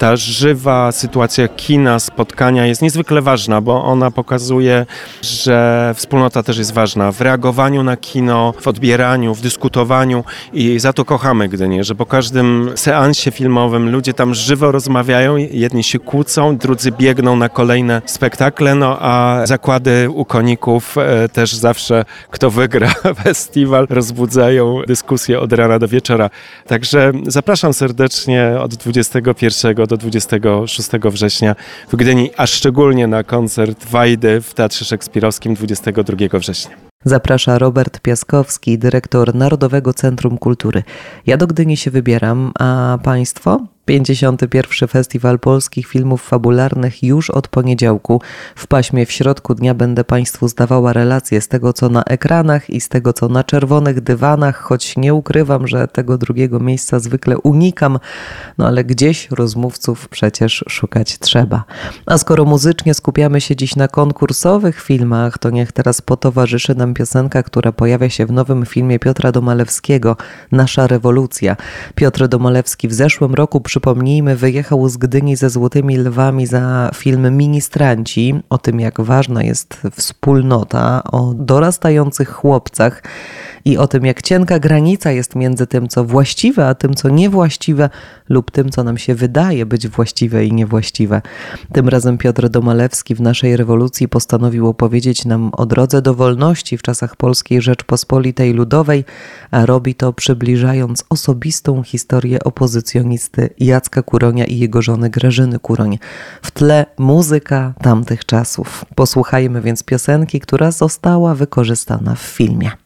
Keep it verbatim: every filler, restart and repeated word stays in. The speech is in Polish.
ta żywa sytuacja kina, spotkania jest niezwykle ważna, bo ona pokazuje, że wspólnota też jest ważna w reagowaniu na kino, w odbieraniu, w dyskutowaniu i za to kochamy Gdynię, że po każdym seansie filmowym ludzie tam żywo rozmawiają, jedni się kłócą, drudzy biegną na kolejne spektakle, no a zakłady u koników e, też zawsze, kto wygra festiwal, rozbudzają dyskusję od rana do wieczora. Także zapraszam serdecznie od dwudziestego pierwszego do dwudziestego szóstego września w Gdyni, a szczególnie na koncert Wajdy w Teatrze Szekspirowskim dwudziestego drugiego września. Zaprasza Robert Piaskowski, dyrektor Narodowego Centrum Kultury. Ja do Gdyni się wybieram, a Państwo? pięćdziesiąty pierwszy Festiwal Polskich Filmów Fabularnych już od poniedziałku. W paśmie w środku dnia będę Państwu zdawała relacje z tego, co na ekranach i z tego, co na czerwonych dywanach, choć nie ukrywam, że tego drugiego miejsca zwykle unikam, no ale gdzieś rozmówców przecież szukać trzeba. A skoro muzycznie skupiamy się dziś na konkursowych filmach, to niech teraz potowarzyszy nam piosenka, która pojawia się w nowym filmie Piotra Domalewskiego, Nasza rewolucja. Piotr Domalewski w zeszłym roku, przypomnijmy, wyjechał z Gdyni ze Złotymi Lwami za film Ministranci, o tym, jak ważna jest wspólnota, o dorastających chłopcach i o tym, jak cienka granica jest między tym, co właściwe, a tym, co niewłaściwe, lub tym, co nam się wydaje być właściwe i niewłaściwe. Tym razem Piotr Domalewski w Naszej rewolucji postanowił opowiedzieć nam o drodze do wolności w czasach Polskiej Rzeczpospolitej Ludowej, a robi to przybliżając osobistą historię opozycjonisty Jacka Kuronia i jego żony Grażyny Kuroń. W tle muzyka tamtych czasów. Posłuchajmy więc piosenki, która została wykorzystana w filmie.